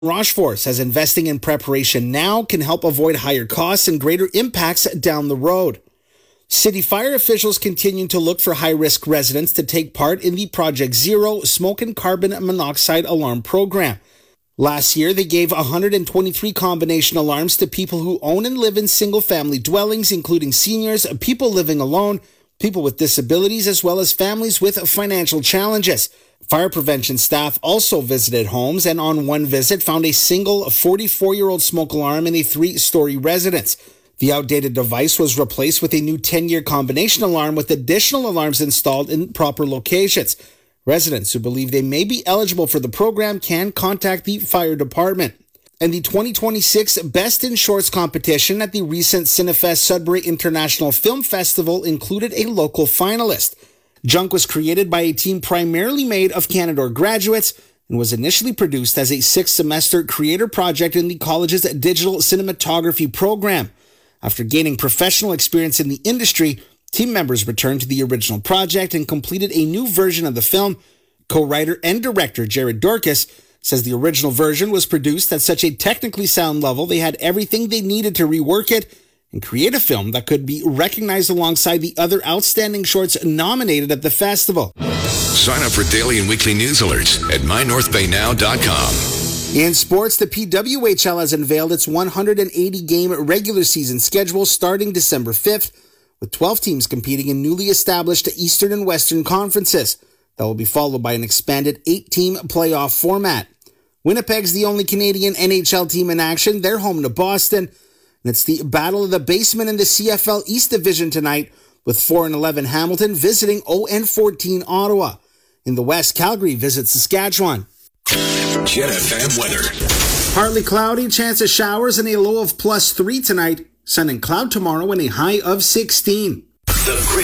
Rochefort says investing in preparation now can help avoid higher costs and greater impacts down the road. City fire officials continue to look for high-risk residents to take part in the Project Zero smoke and carbon monoxide alarm program. Last year, they gave 123 combination alarms to people who own and live in single-family dwellings, including seniors, people living alone, people with disabilities, as well as families with financial challenges. Fire prevention staff also visited homes and on one visit found a single 44-year-old smoke alarm in a 3-story residence. The outdated device was replaced with a new 10-year combination alarm with additional alarms installed in proper locations. Residents who believe they may be eligible for the program can contact the fire department. And the 2026 Best in Shorts competition at the recent Cinefest Sudbury International Film Festival included a local finalist. Junk was created by a team primarily made of Canadore graduates and was initially produced as a 6-semester creator project in the college's digital cinematography program. After gaining professional experience in the industry, team members returned to the original project and completed a new version of the film. Co-writer and director Jared Dorcas says the original version was produced at such a technically sound level they had everything they needed to rework it and create a film that could be recognized alongside the other outstanding shorts nominated at the festival. Sign up for daily and weekly news alerts at mynorthbaynow.com. In sports, the PWHL has unveiled its 180-game regular season schedule starting December 5th, with 12 teams competing in newly established Eastern and Western conferences. That will be followed by an expanded 8-team playoff format. Winnipeg's the only Canadian NHL team in action. They're home to Boston. And it's the battle of the basement in the CFL East Division tonight, with 4-11 Hamilton visiting 0-14 Ottawa. In the West, Calgary visits Saskatchewan. Jet FM weather. Partly cloudy, chance of showers and a low of +3 tonight. Sun and cloud tomorrow and a high of 16.